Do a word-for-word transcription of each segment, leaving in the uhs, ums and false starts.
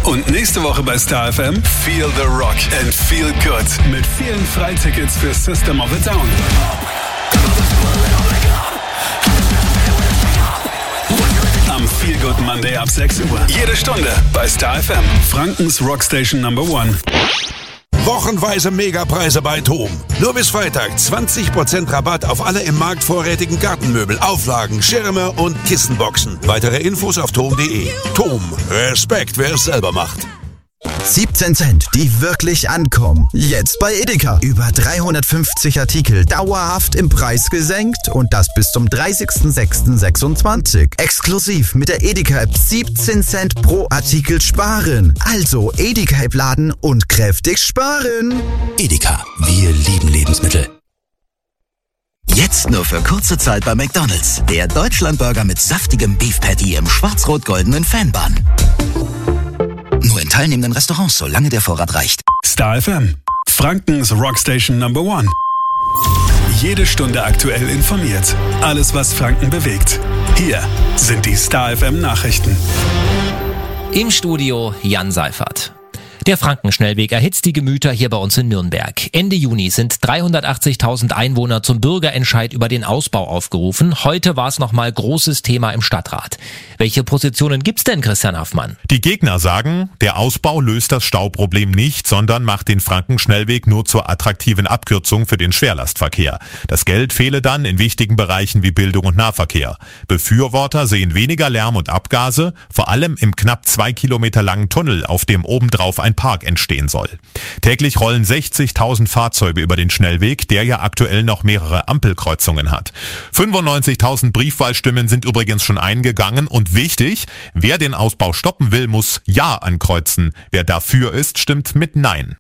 Und nächste Woche bei Star F M Feel the Rock and Feel Good mit vielen Freitickets für System of a Down. Am Feel Good Monday ab sechs Uhr. Jede Stunde bei Star F M. Frankens Rockstation Number One. Wochenweise Megapreise bei TOM. Nur bis Freitag zwanzig Prozent Rabatt auf alle im Markt vorrätigen Gartenmöbel, Auflagen, Schirme und Kissenboxen. Weitere Infos auf tom punkt de. TOM. Respekt, wer es selber macht. siebzehn Cent, die wirklich ankommen. Jetzt bei Edeka. Über dreihundertfünfzig Artikel dauerhaft im Preis gesenkt und das bis zum dreißigsten sechsten sechsundzwanzig. Exklusiv mit der Edeka-App siebzehn Cent pro Artikel sparen. Also Edeka-App laden und kräftig sparen. Edeka, wir lieben Lebensmittel. Jetzt nur für kurze Zeit bei McDonald's. Der Deutschlandburger mit saftigem Beef Patty im schwarz-rot-goldenen Fanbun. Nur in teilnehmenden Restaurants, solange der Vorrat reicht. Star F M, Frankens Rockstation Number One. Jede Stunde aktuell informiert. Alles, was Franken bewegt. Hier sind die Star F M Nachrichten. Im Studio Jan Seifert. Der Frankenschnellweg erhitzt die Gemüter hier bei uns in Nürnberg. Ende Juni sind dreihundertachtzigtausend Einwohner zum Bürgerentscheid über den Ausbau aufgerufen. Heute war es nochmal großes Thema im Stadtrat. Welche Positionen gibt's denn, Christian Haffmann? Die Gegner sagen, der Ausbau löst das Stauproblem nicht, sondern macht den Frankenschnellweg nur zur attraktiven Abkürzung für den Schwerlastverkehr. Das Geld fehle dann in wichtigen Bereichen wie Bildung und Nahverkehr. Befürworter sehen weniger Lärm und Abgase, vor allem im knapp zwei Kilometer langen Tunnel, auf dem obendrauf ein Park entstehen soll. Täglich rollen sechzigtausend Fahrzeuge über den Schnellweg, der ja aktuell noch mehrere Ampelkreuzungen hat. fünfundneunzigtausend Briefwahlstimmen sind übrigens schon eingegangen und wichtig, wer den Ausbau stoppen will, muss Ja ankreuzen. Wer dafür ist, stimmt mit Nein.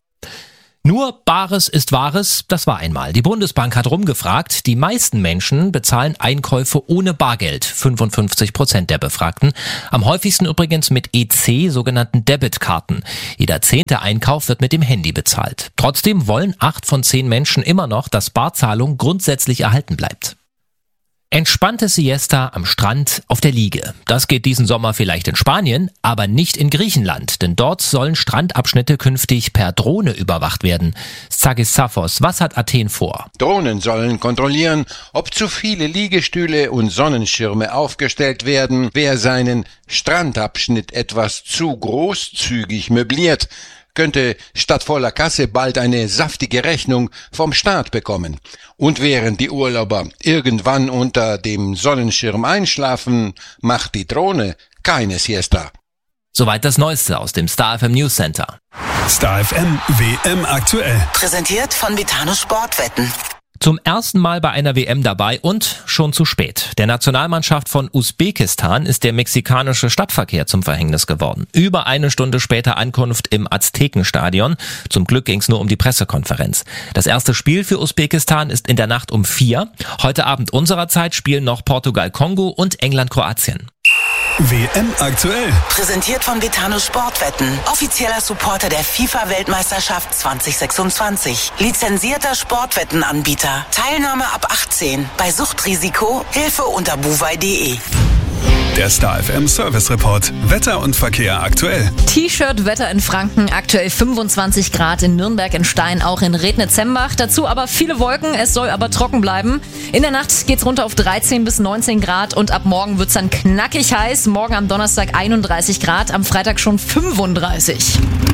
Nur Bares ist Wahres, das war einmal. Die Bundesbank hat rumgefragt, die meisten Menschen bezahlen Einkäufe ohne Bargeld, fünfundfünfzig Prozent der Befragten. Am häufigsten übrigens mit E C, sogenannten Debitkarten. Jeder zehnte Einkauf wird mit dem Handy bezahlt. Trotzdem wollen acht von zehn Menschen immer noch, dass Barzahlung grundsätzlich erhalten bleibt. Entspannte Siesta am Strand auf der Liege. Das geht diesen Sommer vielleicht in Spanien, aber nicht in Griechenland, denn dort sollen Strandabschnitte künftig per Drohne überwacht werden. Tsagis Saphos, was hat Athen vor? Drohnen sollen kontrollieren, ob zu viele Liegestühle und Sonnenschirme aufgestellt werden, wer seinen Strandabschnitt etwas zu großzügig möbliert, könnte statt voller Kasse bald eine saftige Rechnung vom Staat bekommen. Und während die Urlauber irgendwann unter dem Sonnenschirm einschlafen, macht die Drohne keine Siesta. Soweit das Neueste aus dem Star F M News Center. Star F M W M aktuell. Präsentiert von Vitano Sportwetten. Zum ersten Mal bei einer W M dabei und schon zu spät. Der Nationalmannschaft von Usbekistan ist der mexikanische Stadtverkehr zum Verhängnis geworden. Über eine Stunde später Ankunft im Aztekenstadion. Zum Glück ging es nur um die Pressekonferenz. Das erste Spiel für Usbekistan ist in der Nacht um vier. Heute Abend unserer Zeit spielen noch Portugal-Kongo und England-Kroatien. W M aktuell. Präsentiert von Vitano Sportwetten. Offizieller Supporter der FIFA-Weltmeisterschaft zwanzig sechsundzwanzig. Lizenzierter Sportwettenanbieter. Teilnahme ab achtzehn. Bei Suchtrisiko Hilfe unter buwei punkt de. Der Star F M Service Report. Wetter und Verkehr aktuell. T-Shirt-Wetter in Franken, aktuell fünfundzwanzig Grad, in Nürnberg, in Stein, auch in Rednitz-Sembach. Dazu aber viele Wolken, es soll aber trocken bleiben. In der Nacht geht's runter auf dreizehn bis neunzehn Grad und ab morgen wird's dann knackig heiß. Morgen am Donnerstag einunddreißig Grad, am Freitag schon fünfunddreißig.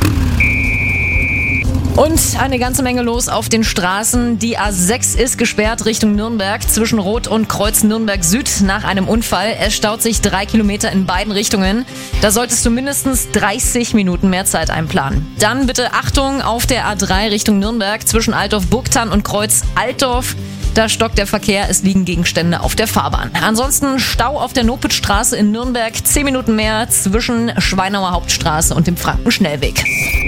Und eine ganze Menge los auf den Straßen. Die A sechs ist gesperrt Richtung Nürnberg zwischen Rot und Kreuz Nürnberg Süd nach einem Unfall. Es staut sich drei Kilometer in beiden Richtungen. Da solltest du mindestens dreißig Minuten mehr Zeit einplanen. Dann bitte Achtung auf der A drei Richtung Nürnberg zwischen Altdorf-Burgthann und Kreuz Altdorf. Da stockt der Verkehr, es liegen Gegenstände auf der Fahrbahn. Ansonsten Stau auf der Nopitzstraße in Nürnberg, zehn Minuten mehr zwischen Schweinauer Hauptstraße und dem Frankenschnellweg.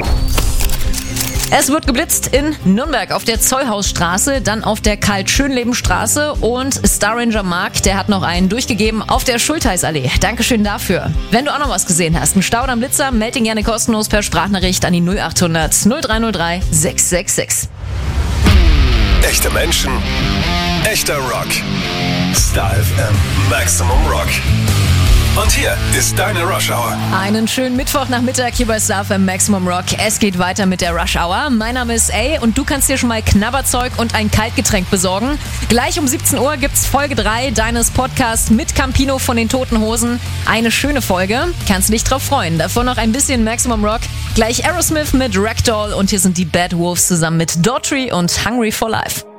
Es wird geblitzt in Nürnberg auf der Zollhausstraße, dann auf der Karl-Schönleben-Straße und Star Ranger Mark, der hat noch einen durchgegeben auf der Schultheißallee. Dankeschön dafür. Wenn du auch noch was gesehen hast, einen Stau oder einen Blitzer, melde ihn gerne kostenlos per Sprachnachricht an die null achthundert null drei null drei sechs sechs sechs. Echte Menschen, echter Rock. Star F M Maximum Rock. Und hier ist deine Rush Hour. Einen schönen Mittwochnachmittag hier bei Star F M Maximum Rock. Es geht weiter mit der Rush Hour. Mein Name ist A und du kannst dir schon mal Knabberzeug und ein Kaltgetränk besorgen. Gleich um siebzehn Uhr gibt's Folge drei deines Podcasts mit Campino von den Toten Hosen. Eine schöne Folge. Kannst du dich drauf freuen. Davor noch ein bisschen Maximum Rock. Gleich Aerosmith mit Ragdoll und hier sind die Bad Wolves zusammen mit Daughtry und Hungry for Life.